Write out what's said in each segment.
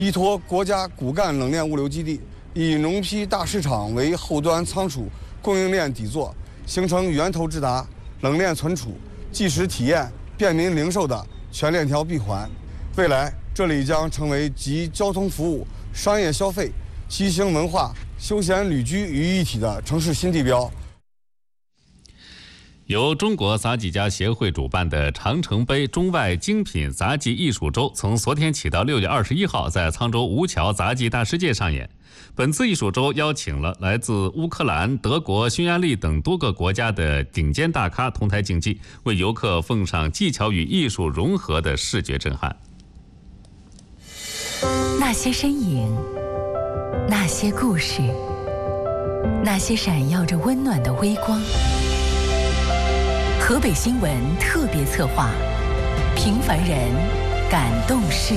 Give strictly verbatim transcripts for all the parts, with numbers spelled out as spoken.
依托国家骨干冷链物流基地，以农批大市场为后端仓储供应链底座，形成源头直达、冷链存储、即时体验、便民零售的全链条闭环。未来，这里将成为集交通服务、商业消费、骑行文化、休闲旅居于一体的城市新地标。 由中国杂技家协会主办的长城杯中外精品杂技艺术周，从昨天起到六月二十一号在沧州吴桥杂技大世界上演。本次艺术周邀请了来自乌克兰、德国、匈牙利等多个国家的顶尖大咖同台竞技，为游客奉上技巧与艺术融合的视觉震撼。 那些身影，那些故事，那些闪耀着温暖的微光。河北新闻特别策划，平凡人感动事。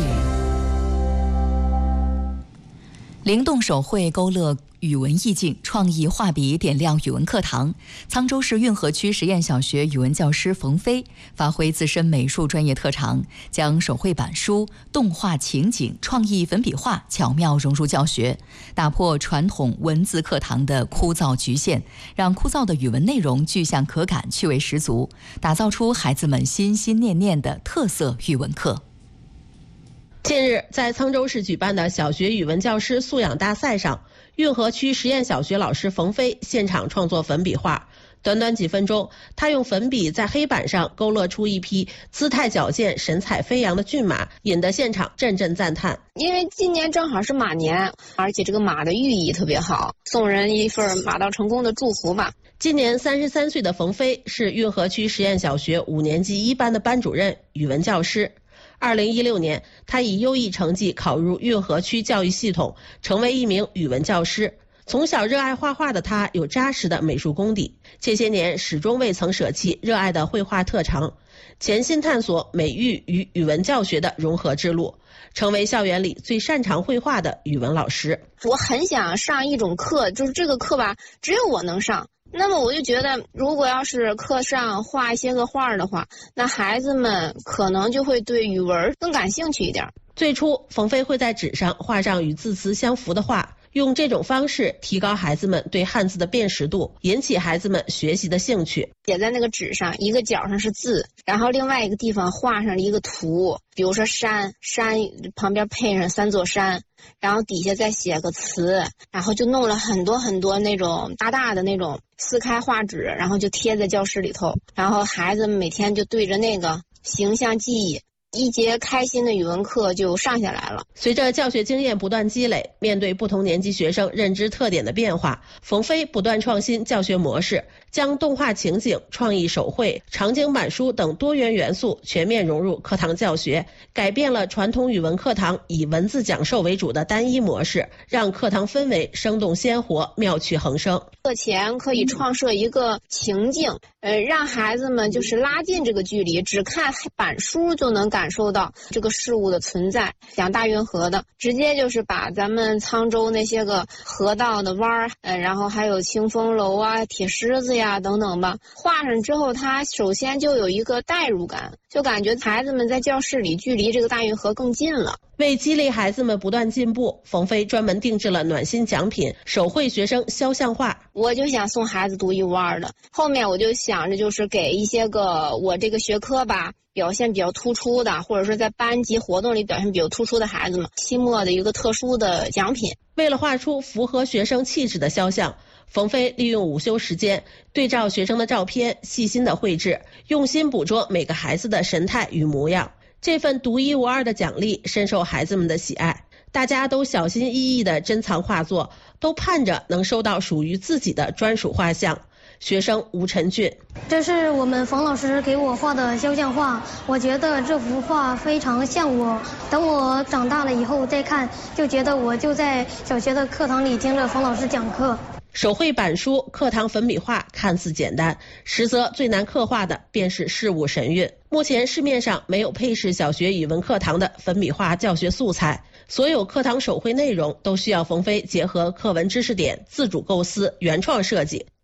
灵动手绘勾勒语文意境，创意画笔点亮语文课堂。沧州市运河区实验小学语文教师冯飞发挥自身美术专业特长，将手绘板书、动画情景、创意粉笔画巧妙融入教学，打破传统文字课堂的枯燥局限，让枯燥的语文内容具象可感、趣味十足，打造出孩子们心心念念的特色语文课。 近日，在沧州市举办的小学语文教师素养大赛上，运河区实验小学老师冯飞现场创作粉笔画。短短几分钟，他用粉笔在黑板上勾勒出一匹姿态矫健、神采飞扬的骏马，引得现场阵阵赞叹。 因为今年正好是马年，而且这个马的寓意特别好，送人一份马到成功的祝福吧。 今年三十三岁的冯飞是运河区实验小学五年级一班的班主任、语文教师。二零一六年，他以优异成绩考入运河区教育系统，成为一名语文教师。从小热爱画画的他有扎实的美术功底，这些年始终未曾舍弃热爱的绘画特长，潜心探索美育与语文教学的融合之路，成为校园里最擅长绘画的语文老师。 我很想上一种课，就是这个课吧，只有我能上。那么我就觉得，如果要是课上画一些个画的话，那孩子们可能就会对语文更感兴趣一点。 最初，冯飞会在纸上画上与字词相符的画，用这种方式提高孩子们对汉字的辨识度，引起孩子们学习的兴趣。 写在那个纸上，一个角上是字，然后另外一个地方画上了一个图，比如说山，山旁边配上三座山，然后底下再写个词，然后就弄了很多很多那种大大的那种撕开画纸，然后就贴在教室里头，然后孩子们每天就对着那个形象记忆，一节开心的语文课就上下来了。 随着教学经验不断积累，面对不同年级学生认知特点的变化，冯飞不断创新教学模式，将动画情景、创意手绘、场景板书等多元元素全面融入课堂教学，改变了传统语文课堂以文字讲授为主的单一模式，让课堂氛围生动鲜活、妙趣横生。 课前可以创设一个情境，呃，让孩子们就是拉近这个距离，只看板书就能感受到这个事物的存在。讲大运河的，直接就是把咱们沧州那些个河道的弯儿，呃，然后还有清风楼啊、铁狮子呀等等吧，画上之后，它首先就有一个代入感，就感觉孩子们在教室里距离这个大运河更近了。 为激励孩子们不断进步，冯飞专门定制了暖心奖品，手绘学生肖像画。 我就想送孩子独一无二的，后面我就想着就是给一些个我这个学科吧表现比较突出的，或者说在班级活动里表现比较突出的孩子们，期末的一个特殊的奖品。 为了画出符合学生气质的肖像，冯飞利用午休时间，对照学生的照片，细心的绘制，用心捕捉每个孩子的神态与模样。这份独一无二的奖励深受孩子们的喜爱，大家都小心翼翼地珍藏画作，都盼着能收到属于自己的专属画像。学生吴晨俊， 这是我们冯老师给我画的肖像画，我觉得这幅画非常像我，等我长大了以后再看，就觉得我就在小学的课堂里听着冯老师讲课。 手绘板书、课堂粉笔画看似简单，实则最难刻画的便是事物神韵。目前市面上没有配饰小学语文课堂的粉笔画教学素材，所有课堂手绘内容都需要冯飞结合课文知识点自主构思、原创设计。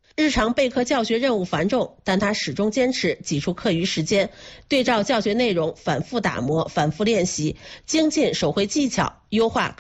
日常备课教学任务繁重，但他始终坚持挤出课余时间，对照教学内容反复打磨、反复练习，精进手绘技巧，优化